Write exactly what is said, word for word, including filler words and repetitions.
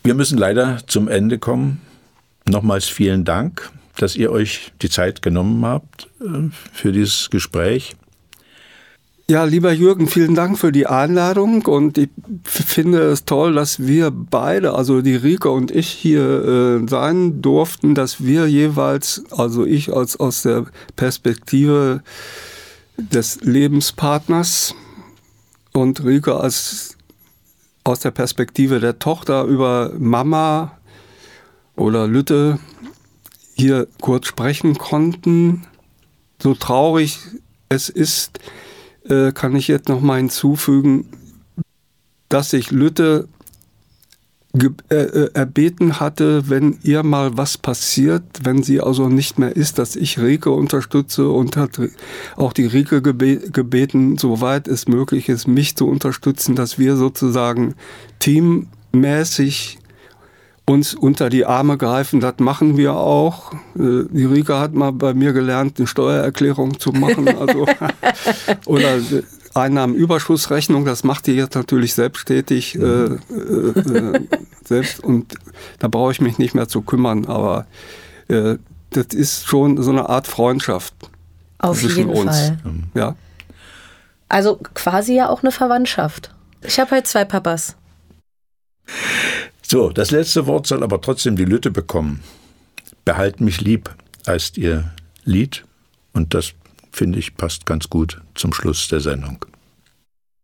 Wir müssen leider zum Ende kommen. Nochmals vielen Dank, dass ihr euch die Zeit genommen habt für dieses Gespräch. Ja, lieber Jürgen, vielen Dank für die Einladung und ich finde es toll, dass wir beide, also die Rike und ich hier äh, sein durften, dass wir jeweils, also ich als aus der Perspektive des Lebenspartners und Rike als aus der Perspektive der Tochter über Mama oder Lütte hier kurz sprechen konnten. So traurig es ist, kann ich jetzt noch mal hinzufügen, dass ich Lütte ge- äh, erbeten hatte, wenn ihr mal was passiert, wenn sie also nicht mehr ist, dass ich Rike unterstütze und hat auch die Rike gebe- gebeten, soweit es möglich ist, mich zu unterstützen, dass wir sozusagen teammäßig uns unter die Arme greifen. Das machen wir auch. Die Rike hat mal bei mir gelernt, eine Steuererklärung zu machen. Also, oder Einnahmenüberschussrechnung, das macht die jetzt natürlich selbsttätig. Mhm. Äh, äh, selbst, und da brauche ich mich nicht mehr zu kümmern. Aber äh, das ist schon so eine Art Freundschaft Auf zwischen jeden uns. Fall. Ja. Also quasi ja auch eine Verwandtschaft. Ich habe halt zwei Papas. So, das letzte Wort soll aber trotzdem die Lütte bekommen. Behalt mich lieb heißt ihr Lied und das, finde ich, passt ganz gut zum Schluss der Sendung.